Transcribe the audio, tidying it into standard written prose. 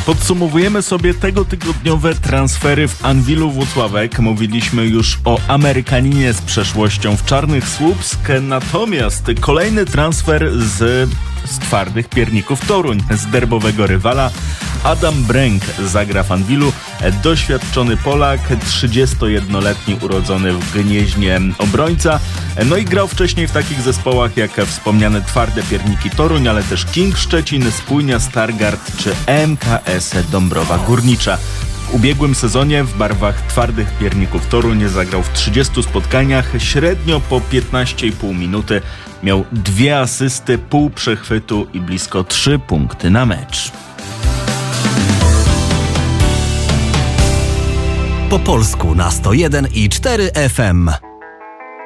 Podsumowujemy sobie tegotygodniowe transfery w Anwilu Włocławek. Mówiliśmy już o Amerykaninie z przeszłością w Czarnych Słupsk, natomiast kolejny transfer z Twardych Pierników Toruń, z derbowego rywala. Adam Bręk zagra w Anwilu. Doświadczony Polak, 31-letni, urodzony w Gnieźnie obrońca. No i grał wcześniej w takich zespołach jak wspomniane Twarde Pierniki Toruń, ale też King Szczecin, Spójnia Stargard czy MKS Dąbrowa Górnicza. W ubiegłym sezonie w barwach Twardych Pierników Toruń zagrał w 30 spotkaniach, średnio po 15,5 minuty. Miał 2 asysty, pół przechwytu i blisko 3 punkty na mecz. Po polsku na 101,4 FM.